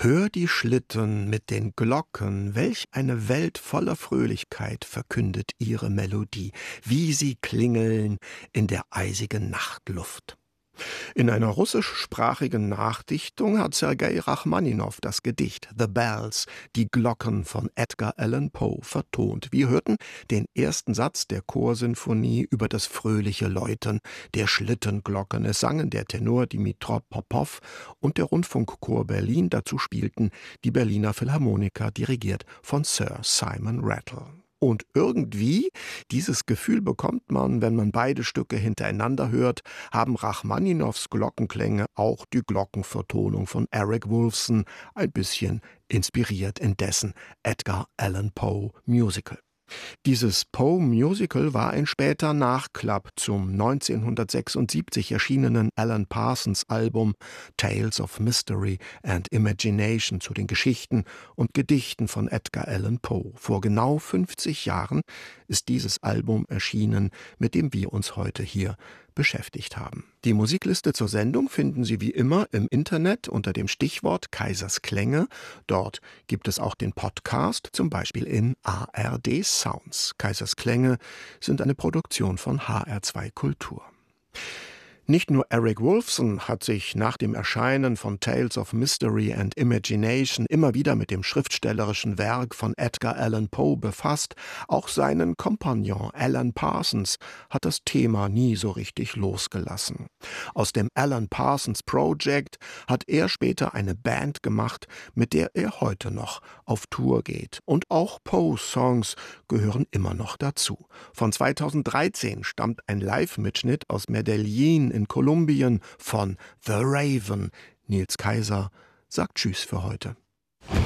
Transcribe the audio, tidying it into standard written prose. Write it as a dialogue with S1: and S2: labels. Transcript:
S1: Hör die Schlitten mit den Glocken, welch eine Welt voller Fröhlichkeit verkündet ihre Melodie, wie sie klingeln in der eisigen Nachtluft. In einer russischsprachigen Nachdichtung hat Sergei Rachmaninow das Gedicht »The Bells«, die Glocken von Edgar Allan Poe, vertont. Wir hörten den ersten Satz der Chorsinfonie über das fröhliche Läuten der Schlittenglocken. Es sangen der Tenor Dimitrov Popow und der Rundfunkchor Berlin. Dazu spielten die Berliner Philharmoniker, dirigiert von Sir Simon Rattle. Und irgendwie, dieses Gefühl bekommt man, wenn man beide Stücke hintereinander hört, haben Rachmaninows Glockenklänge auch die Glockenvertonung von Eric Woolfson ein bisschen inspiriert in dessen Edgar Allan Poe Musical. Dieses Poe-Musical war ein später Nachklapp zum 1976 erschienenen Alan Parsons-Album Tales of Mystery and Imagination zu den Geschichten und Gedichten von Edgar Allan Poe. Vor genau 50 Jahren ist dieses Album erschienen, mit dem wir uns heute hier beschäftigt haben. Die Musikliste zur Sendung finden Sie wie immer im Internet unter dem Stichwort Kaisers Klänge. Dort gibt es auch den Podcast, zum Beispiel in ARD Sounds. Kaisers Klänge sind eine Produktion von HR2 Kultur. Nicht nur Eric Woolfson hat sich nach dem Erscheinen von Tales of Mystery and Imagination immer wieder mit dem schriftstellerischen Werk von Edgar Allan Poe befasst, auch seinen Kompagnon Alan Parsons hat das Thema nie so richtig losgelassen. Aus dem Alan Parsons Project hat er später eine Band gemacht, mit der er heute noch auf Tour geht. Und auch Poe-Songs gehören immer noch dazu. Von 2013 stammt ein Live-Mitschnitt aus Medellin in Kolumbien von The Raven. Nils Kaiser sagt Tschüss für heute.